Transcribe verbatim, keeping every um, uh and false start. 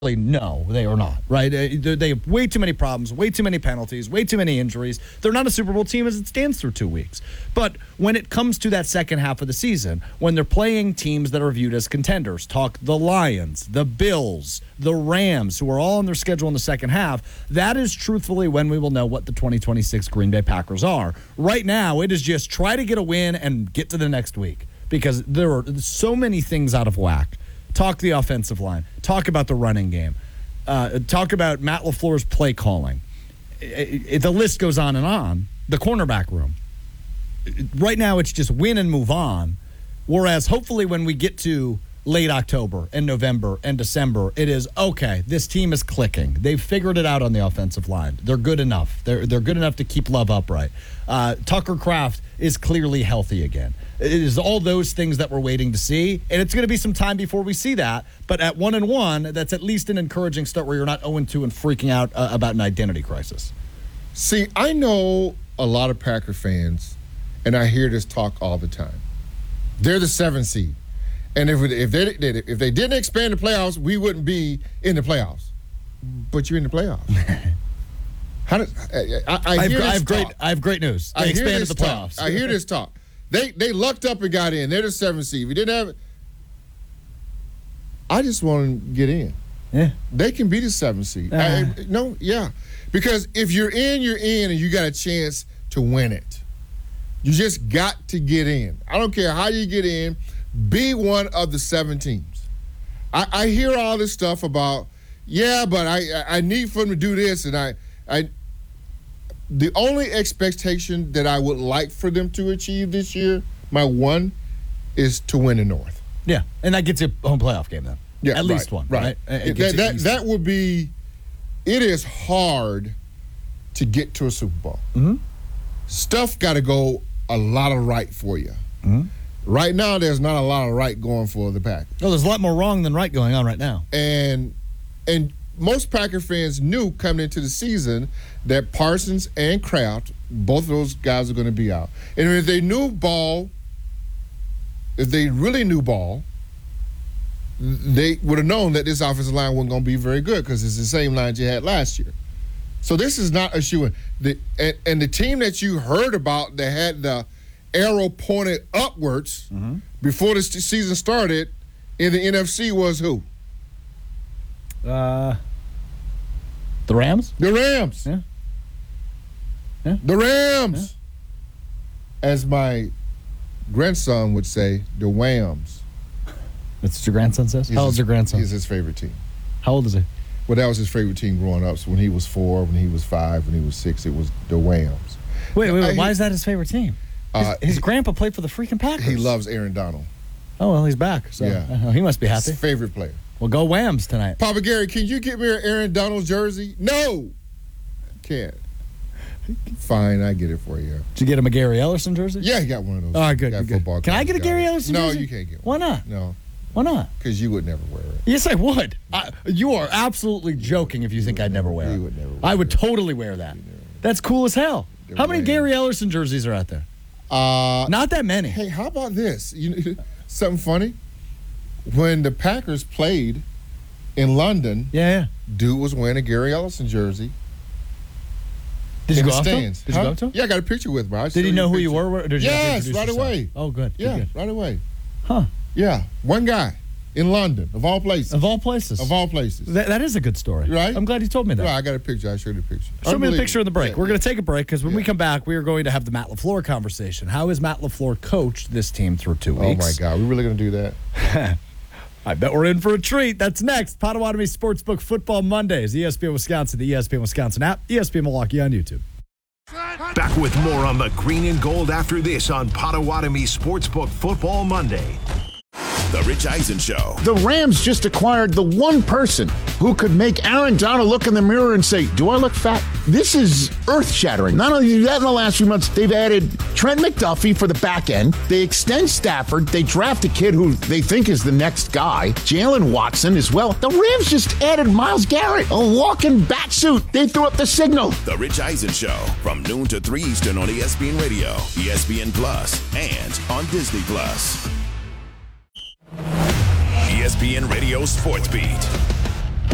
No, they are not, right? They have way too many problems, way too many penalties, way too many injuries. They're not a Super Bowl team as it stands through two weeks. But when it comes to that second half of the season, when they're playing teams that are viewed as contenders, talk the Lions, the Bills, the Rams, who are all on their schedule in the second half, that is truthfully when we will know what the twenty twenty-six Green Bay Packers are. Right now, it is just try to get a win and get to the next week because there are so many things out of whack. Talk the offensive line. Talk about the running game. Uh, talk about Matt LaFleur's play calling. It, it, the list goes on and on. The cornerback room. Right now, it's just win and move on. Whereas, hopefully, when we get to late October and November and December, it is, okay, this team is clicking. They've figured it out on the offensive line. They're good enough. They're, they're good enough to keep Love upright. Uh, Tucker Kraft is clearly healthy again. It is all those things that we're waiting to see, and it's going to be some time before we see that. But at one and one, that's at least an encouraging start where you're not oh and two and freaking out uh, about an identity crisis. See, I know a lot of Packer fans, and I hear this talk all the time. They're the seventh seed, and if if they if they didn't expand the playoffs, we wouldn't be in the playoffs. But you're in the playoffs. How did, I, I, I, I, hear have, this I have great talk. I have great news. They I hear expanded this the talk. playoffs. I hear this talk. They they lucked up and got in. They're the seventh seed. We didn't have it. I just want them to get in. Yeah. They can be the seventh seed. Uh. I, no, yeah. Because if you're in, you're in, and you got a chance to win it. You just got to get in. I don't care how you get in. Be one of the seven teams. I, I hear all this stuff about, yeah, but I, I need for them to do this, and I I. The only expectation that I would like for them to achieve this year, my one, is to win the North. Yeah, and that gets you a home playoff game then. Yeah, at right, least one, right? right? It That, that, least that would be – it is hard to get to a Super Bowl. Mm-hmm. Stuff got to go a lot of right for you. Mm-hmm. Right now, there's not a lot of right going for the Packers. Oh, there's a lot more wrong than right going on right now. And and most Packer fans knew coming into the season that Parsons and Kraft, both of those guys are going to be out. And if they knew ball, if they really knew ball, they would have known that this offensive line wasn't going to be very good because it's the same lines you had last year. So this is not a shoe-in. The, and, and the team that you heard about that had the arrow pointed upwards mm-hmm. before the season started in the N F C was who? Uh, the Rams? The Rams. Yeah. Yeah. The Rams. Yeah. As my grandson would say, the Whams. That's what your grandson says? He's How old's your grandson? He's his favorite team. How old is he? Well, that was his favorite team growing up. So when he was four, when he was five, when he was six, it was the Whams. Wait, wait, wait. I, why is that his favorite team? His, uh, his he, grandpa played for the freaking Packers. He loves Aaron Donald. Oh, well, he's back. So yeah. uh, he must be happy. His favorite player. Well, go Whams tonight. Papa Gary, can you get me an Aaron Donald jersey? No. Can't. Fine, I get it for you. Did you get him a Gary Ellerson jersey? Yeah, he got one of those. All right, good. Got good. Football Can I get a Gary Ellerson no, jersey? No, you can't get one. Why not? No. Why not? Because you would never wear it. Yes, I would. I, you are absolutely joking if you, you think I'd never, never wear it. You would never wear I would it. totally wear that. That's cool as hell. They're how many lame. Gary Ellerson jerseys are out there? Uh, Not that many. Hey, how about this? You know, something funny? When the Packers played in London, yeah, yeah. dude was wearing a Gary Ellerson jersey. Did you in go the up to him? stands. Did huh? you go up to him? Yeah, I got a picture with him. Bro. Did he know who you were? Or did you yes, you right yourself? away. Oh, good. Yeah, good, good. right away. Huh. Yeah, one guy in London, of all places. Of all places. Of all places. That, that is a good story. Right? I'm glad you told me that. Right, I got a picture. I showed you the picture. Show me the picture of the break. Yeah, We're yeah. going to take a break because when yeah. we come back, we are going to have the Matt LaFleur conversation. How has Matt LaFleur coached this team through two weeks? Oh, my God. We really going to do that? I bet we're in for a treat. That's next. Potawatomi Sportsbook Football Mondays. E S P N Wisconsin, the E S P N Wisconsin app, E S P N Milwaukee on YouTube. Back with more on the green and gold after this on Potawatomi Sportsbook Football Monday. The Rich Eisen Show. The Rams just acquired the one person who could make Aaron Donald look in the mirror and say, do I look fat? This is earth-shattering. Not only do that in the last few months, they've added Trent McDuffie for the back end. They extend Stafford. They draft a kid who they think is the next guy, Jalen Watson as well. The Rams just added Myles Garrett, a walking bat suit. They threw up the signal. The Rich Eisen Show from noon to three Eastern on E S P N Radio, E S P N Plus, and on Disney Plus. E S P N Radio Sports Beat.